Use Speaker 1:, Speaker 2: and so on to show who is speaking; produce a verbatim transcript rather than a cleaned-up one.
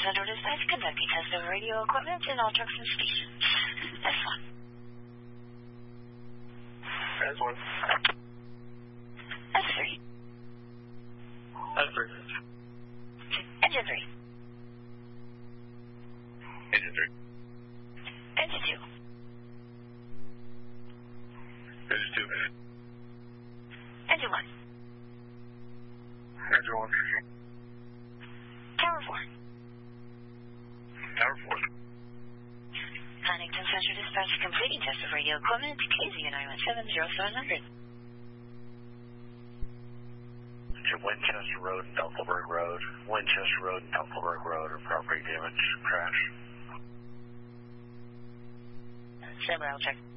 Speaker 1: Central Dispatch conducting test of radio equipment in all trucks and stations. S one.
Speaker 2: S one.
Speaker 1: S three.
Speaker 2: S three.
Speaker 1: Engine three.
Speaker 2: Engine three.
Speaker 1: Engine two.
Speaker 2: Engine two.
Speaker 1: Engine one.
Speaker 2: Engine one.
Speaker 1: Tower four.
Speaker 2: Tower four.
Speaker 1: Huntington Central Dispatch completing test of radio equipment, K Z U nine one seven zero seven hundred.
Speaker 2: Winchester Road and Dunkelberg Road. Winchester Road and Dunkelberg Road are property damage crash.
Speaker 1: Saber, I'll check.